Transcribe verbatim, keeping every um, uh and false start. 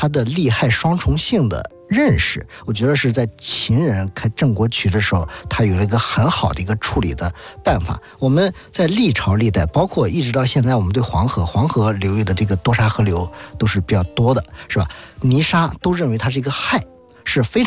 它的利害双重性的认识，我觉得是在秦人开郑国渠的时候，他有了一个很好的一个处理的办法。我们在历朝历代，包括一直到现在，我们对黄河黄河流域的这个多沙河流都是比较多的，是吧？泥沙都认为它是一个害，是非常